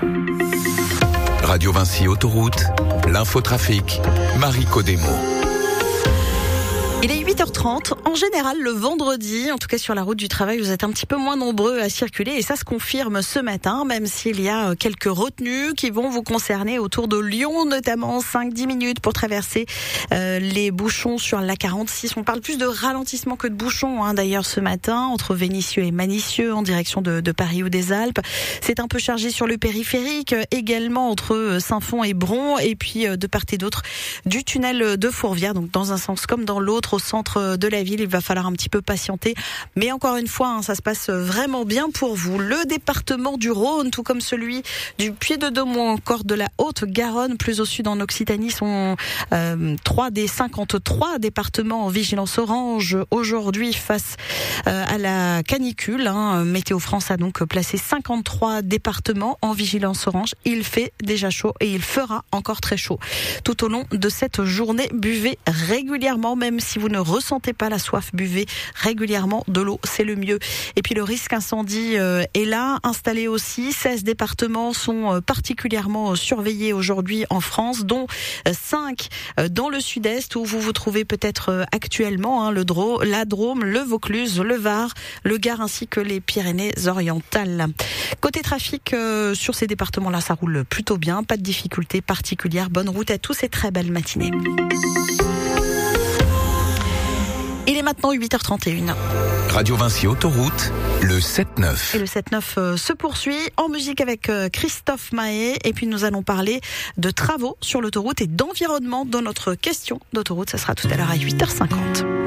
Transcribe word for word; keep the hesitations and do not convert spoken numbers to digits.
Radio Vinci Autoroute, l'infotrafic, Marie Codemo. Il est huit heures trente. En général, le vendredi, en tout cas sur la route du travail, vous êtes un petit peu moins nombreux à circuler et ça se confirme ce matin, même s'il y a quelques retenues qui vont vous concerner autour de Lyon, notamment cinq à dix minutes pour traverser euh, les bouchons sur l'A quarante-six. On parle plus de ralentissement que de bouchons, hein, d'ailleurs, ce matin, entre Vénissieux et Manicieux, en direction de, de Paris ou des Alpes. C'est un peu chargé sur le périphérique, également entre Saint-Fond et Bron, et puis de part et d'autre du tunnel de Fourvière, donc dans un sens comme dans l'autre, au centre de la ville. Il va falloir un petit peu patienter, mais encore une fois, hein, ça se passe vraiment bien pour vous. Le département du Rhône, tout comme celui du Puy-de-Dôme ou encore de la Haute-Garonne, plus au sud en Occitanie, sont euh, trois des cinquante-trois départements en vigilance orange aujourd'hui face euh, à la canicule. Hein. Météo France a donc placé cinquante-trois départements en vigilance orange. Il fait déjà chaud et il fera encore très chaud tout au long de cette journée. Buvez régulièrement, même si vous ne ressentez pas la soif, buvez régulièrement de l'eau, c'est le mieux. Et puis le risque incendie euh, est là, installé aussi. seize départements sont euh, particulièrement surveillés aujourd'hui en France, dont euh, cinq euh, dans le sud-est où vous vous trouvez peut-être euh, actuellement, hein, le Drô, la Drôme, le Vaucluse, le Var, le Gard ainsi que les Pyrénées-Orientales. Côté trafic, euh, sur ces départements-là, ça roule plutôt bien, pas de difficultés particulières. Bonne route à tous et très belle matinée. Il est maintenant huit heures trente et une. Radio Vinci Autoroute, le sept neuf. Et le sept neuf euh, se poursuit en musique avec euh, Christophe Mahé. Et puis nous allons parler de travaux sur l'autoroute et d'environnement dans notre question d'autoroute. Ça sera tout à l'heure à huit heures cinquante.